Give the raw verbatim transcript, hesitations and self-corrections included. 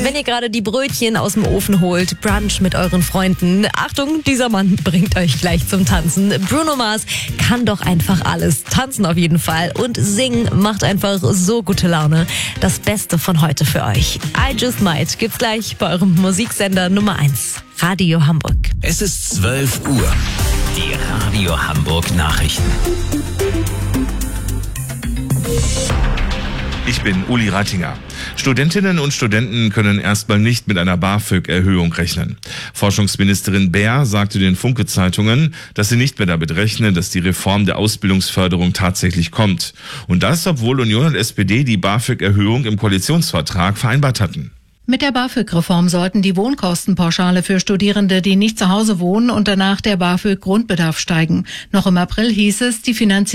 Wenn ihr gerade die Brötchen aus dem Ofen holt, Brunch mit euren Freunden. Achtung, dieser Mann bringt euch gleich zum Tanzen. Bruno Mars kann doch einfach alles. Tanzen auf jeden Fall und singen macht einfach so gute Laune. Das Beste von heute für euch. I Just Might gibt's gleich bei eurem Musiksender Nummer eins. Radio Hamburg. Es ist zwölf Uhr. Die Radio Hamburg Nachrichten. Ich bin Uli Reitinger. Studentinnen und Studenten können erstmal nicht mit einer BAföG-Erhöhung rechnen. Forschungsministerin Baer sagte den Funke-Zeitungen, dass sie nicht mehr damit rechne, dass die Reform der Ausbildungsförderung tatsächlich kommt. Und das, obwohl Union und S P D die BAföG-Erhöhung im Koalitionsvertrag vereinbart hatten. Mit der BAföG-Reform sollten die Wohnkostenpauschale für Studierende, die nicht zu Hause wohnen und danach der BAföG-Grundbedarf steigen. Noch im April hieß es, die Finanzierung